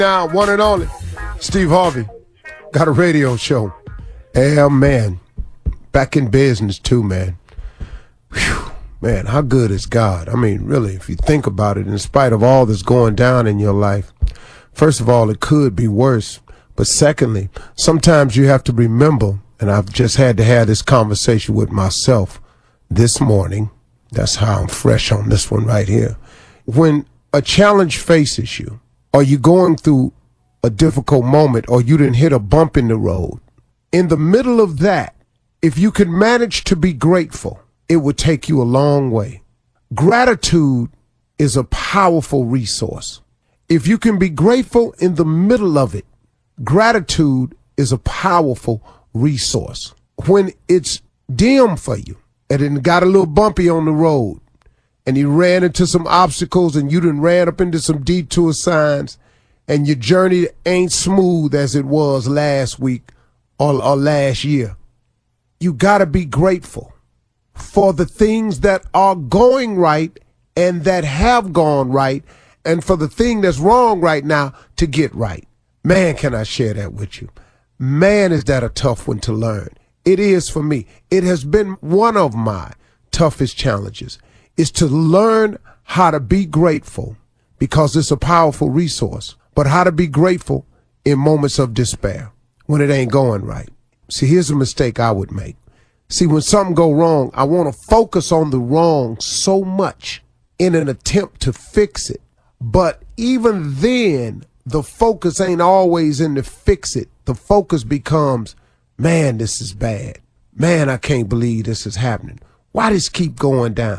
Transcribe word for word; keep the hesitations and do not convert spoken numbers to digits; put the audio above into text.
Now, one and only, Steve Harvey, got a radio show. Yeah, man, back in business too, man. Whew, man, how good is God? I mean, really, if you think about it, in spite of all that's going down in your life, first of all, it could be worse. But secondly, sometimes you have to remember, and I've just had to have this conversation with myself this morning. That's how I'm fresh on this one right here. When a challenge faces you, or you're going through a difficult moment, or you didn't hit a bump in the road, in the middle of that, if you could manage to be grateful, it would take you a long way. Gratitude is a powerful resource. If you can be grateful in the middle of it, gratitude is a powerful resource. When it's dim for you, and it got a little bumpy on the road, and you ran into some obstacles, and you done ran up into some detour signs, and your journey ain't smooth as it was last week or, or last year, you gotta be grateful for the things that are going right and that have gone right, and for the thing that's wrong right now to get right. Man, can I share that with you? Man, is that a tough one to learn. It is for me. It has been one of my toughest challenges, is to learn how to be grateful, because it's a powerful resource, but how to be grateful in moments of despair when it ain't going right. See, here's a mistake I would make. See, when something go wrong, I want to focus on the wrong so much in an attempt to fix it. But even then, the focus ain't always in to fix it. The focus becomes, man, this is bad. Man, I can't believe this is happening. Why does this keep going down?